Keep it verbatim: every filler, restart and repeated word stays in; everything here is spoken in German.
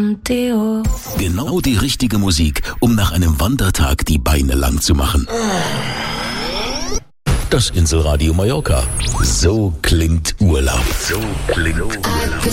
contigo. Genau die richtige Musik, um nach einem Wandertag die Beine lang zu machen. Das Inselradio Mallorca. So klingt Urlaub. So klingt Urlaub.